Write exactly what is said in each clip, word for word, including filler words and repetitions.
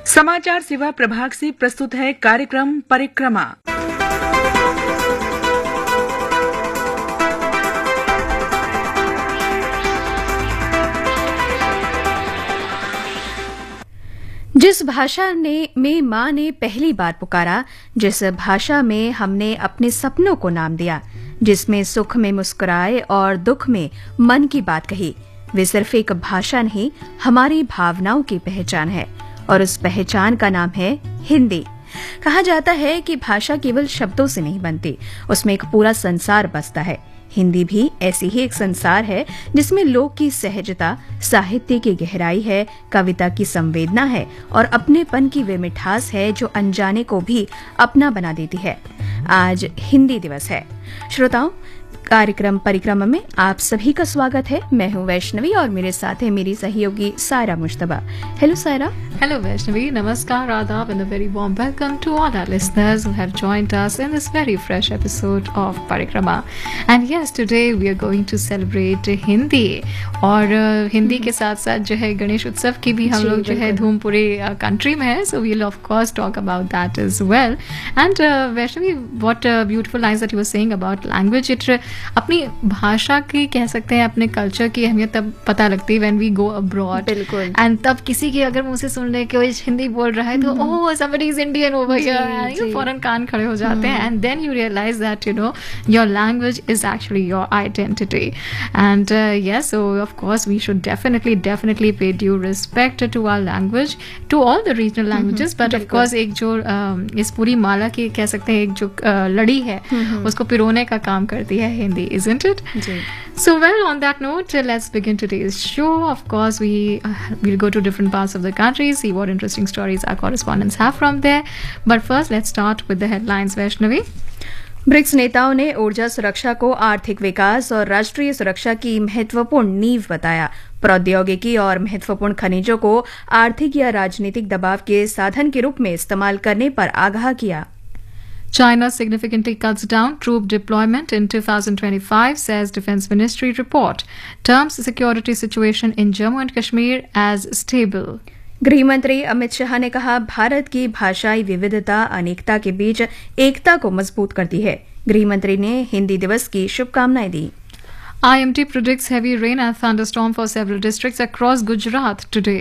समाचार सेवा प्रभाग से प्रस्तुत है कार्यक्रम परिक्रमा। जिस भाषा ने में माँ ने पहली बार पुकारा, जिस भाषा में हमने अपने सपनों को नाम दिया, जिसमें सुख में मुस्कुराए और दुख में मन की बात कही, वे सिर्फ एक भाषा नहीं, हमारी भावनाओं की पहचान है। और उस पहचान का नाम है हिंदी। कहा जाता है कि भाषा केवल शब्दों से नहीं बनती, उसमें एक पूरा संसार बसता है। हिंदी भी ऐसी ही एक संसार है जिसमें लोक की सहजता, साहित्य की गहराई है, कविता की संवेदना है और अपनेपन की वे मिठास है जो अनजाने को भी अपना बना देती है। आज हिंदी दिवस है। श्रोताओं, कार्यक्रम परिक्रमा में आप सभी का स्वागत है। मैं हूं वैष्णवी और मेरे साथ है मेरी सहयोगी Saira Mushtaba. Hello Saira. Hello Vaishnavi, Namaskar, Adab and a very warm welcome to all our listeners who have joined us in this very fresh episode of Parikrama. And yes, today we are going to celebrate Hindi और uh, Hindi के साथ साथ जो है गणेश उत्सव की भी हम लोग जो है धूम पूरे कंट्री में है, so we'll of course talk about that as well. And uh, Vaishnavi, what uh, beautiful lines that you were saying about language, it अपनी भाषा की कह सकते हैं, अपने कल्चर की अहमियत तब पता लगती है when we go abroad. बिल्कुल। And तब किसी की अगर मुझसे सुन ले कि वो हिंदी बोल रहा है तो ओह somebody is Indian over here, you फौरन कान खड़े हो जाते हैं, and then you realize that you know your language is actually your identity. And uh, yes, so of course we should definitely definitely pay due respect to our language, to all the regional languages, but of course एक जो uh, इस पूरी माला की कह सकते हैं एक जो uh, लड़ी है उसको पिरोने का काम करती है Hindi, isn't it? So well, on that note, let's begin today's show. Of course, we uh, will go to different parts of the country, see what interesting stories our correspondents have from there. But first, let's start with the headlines, Vaishnavi. BRICS नेताओं ने ऊर्जा सुरक्षा को आर्थिक विकास और राष्ट्रीय सुरक्षा की महत्वपूर्ण नींव बताया। प्रौद्योगिकी और महत्वपूर्ण खनिजों को आर्थिक या राजनीतिक दबाव के साधन के रूप में इस्तेमाल करने पर आगाह किया। China significantly cuts down troop deployment in two thousand twenty-five, says Defense Ministry report. Terms security situation in Jammu and Kashmir as stable. गृह मंत्री अमित शाह ने कहा, भारत की भाषाई विविधता अनेकता के बीच एकता को मजबूत करती है। गृह मंत्री ने हिंदी दिवस की शुभकामनाएं दी। I M D predicts heavy rain and thunderstorm for several districts across Gujarat today.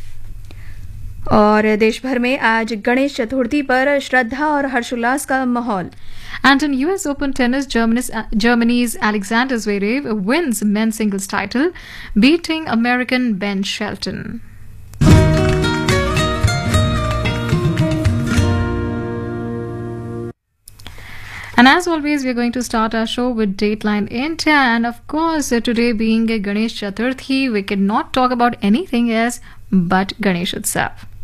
और देश भर में आज गणेश चतुर्थी पर श्रद्धा और हर्षोल्लास का माहौल। And in U S Open tennis, Germany's, Germany's Alexander Zverev wins men's singles title, beating American Ben Shelton. And as always, we are going to start our show with Dateline India. And of course, uh, today being a Ganesh Chaturthi, we cannot talk about anything else but Ganesh Utsav.